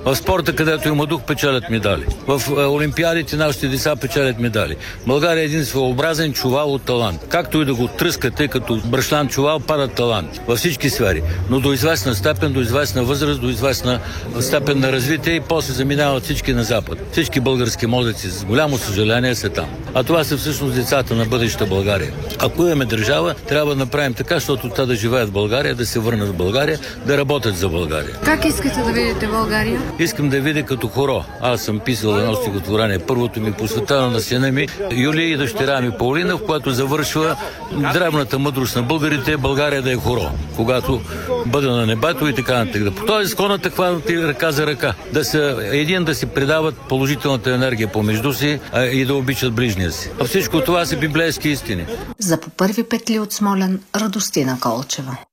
В спорта, където има дух, печелят медали. В олимпиадите нашите деца печелят медали. България е един своеобразен чувал от талант. Както и да го тръскате като бръшлан чувал, падат таланти във всички сфери. Но до известна степен, до известна възраст, до известна степен на развитие и после заминават всички на Запад. Всички български мозъци, с голямо съжаление, са там. А това са всъщност децата на бъдеща България. Ако имаме държава, трябва да направим така, защото те да живеят в България, да се върнат в България, да работят за България. Как искате да видите България? Искам да видя като хоро. Аз съм писал едно стихотворение. Първото ми посветено на сина ми Юлия и дъщеря ми Паулина, в което завършва древната мъдрост на българите България да е хоро. Когато бъде на небето и така нататък. Тоест, хората хванат ръка за ръка. Да си предават положителната енергия помежду си и да обичат ближния си. А всичко това са библейски истини. За по първи петли от Смолян, Радостина Колчева.